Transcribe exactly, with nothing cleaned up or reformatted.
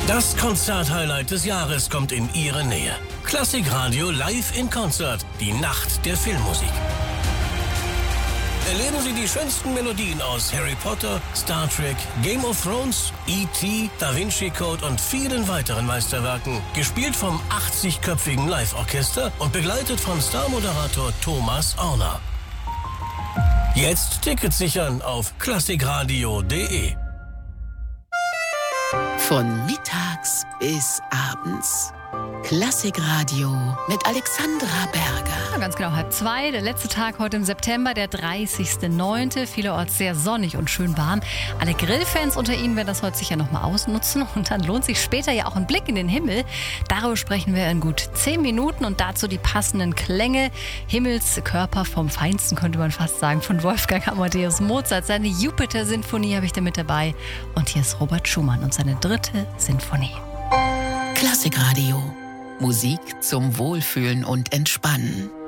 Das Konzert-Highlight des Jahres kommt in Ihre Nähe. Klassikradio live in Konzert, die Nacht der Filmmusik. Erleben Sie die schönsten Melodien aus Harry Potter, Star Trek, Game of Thrones, E T, Da Vinci Code und vielen weiteren Meisterwerken. Gespielt vom achtzigköpfigen Live-Orchester und begleitet von Star-Moderator Thomas Orner. Jetzt Tickets sichern auf klassikradio punkt de. Von mittags bis abends. Klassikradio mit Alexandra Berger. Ja, ganz genau, halb zwei. Der letzte Tag heute im September, der dreißigster neunte Vielerorts sehr sonnig und schön warm. Alle Grillfans unter Ihnen werden das heute sicher nochmal ausnutzen. Und dann lohnt sich später ja auch ein Blick in den Himmel. Darüber sprechen wir in gut zehn Minuten und dazu die passenden Klänge. Himmelskörper vom Feinsten, könnte man fast sagen, von Wolfgang Amadeus Mozart. Seine Jupiter-Sinfonie habe ich da mit dabei. Und hier ist Robert Schumann und seine dritte Sinfonie. Klassikradio. Musik zum Wohlfühlen und Entspannen.